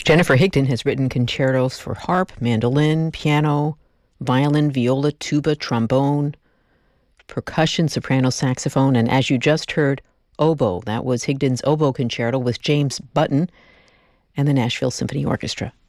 Jennifer Higdon has written concertos for harp, mandolin, piano, violin, viola, tuba, trombone, percussion, soprano, saxophone, and as you just heard, oboe. That was Higdon's oboe concerto with James Button and the Nashville Symphony Orchestra.